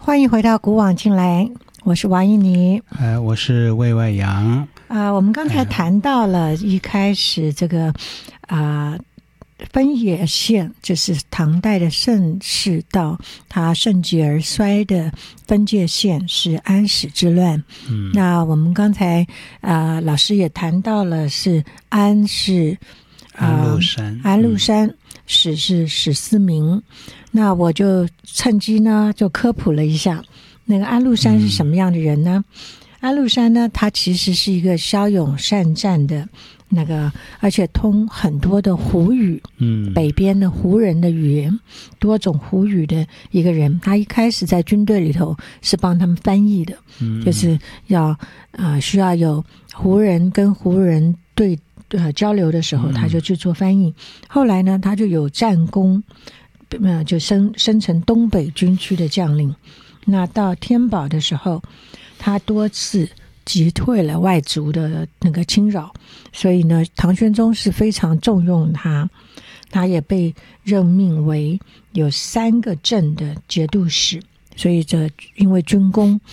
欢迎回到古往今来，我是王一妮。 我是魏外阳。 我们刚才谈到了一开始这个分野县，就是唐代的盛世到它盛极而衰的分界线是安史之乱。那我们刚才老师也谈到了是安是安禄山，史是史思明。那我就趁机呢就科普了一下，那个安禄山是什么样的人呢？安禄山呢，他其实是一个骁勇善战的那个，而且通很多的胡语，北边的胡人的语言，多种胡语的一个人。他一开始在军队里头是帮他们翻译的，就是要需要有胡人跟胡人交流的时候，他就去做翻译。后来呢，他就有战功，就升成东北军区的将领。那到天宝的时候，他多次击退了外族的那个侵扰，所以呢，唐玄宗是非常重用他。他也被任命为有3个镇的节度使，所以因为军功，